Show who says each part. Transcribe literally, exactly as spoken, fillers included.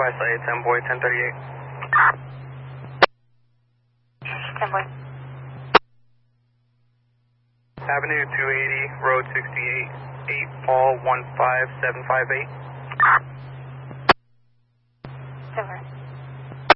Speaker 1: West side, ten boy, ten thirty-eight.
Speaker 2: ten boy.
Speaker 1: Avenue two eighty, road sixty-eight, eight Paul one five seven five eight.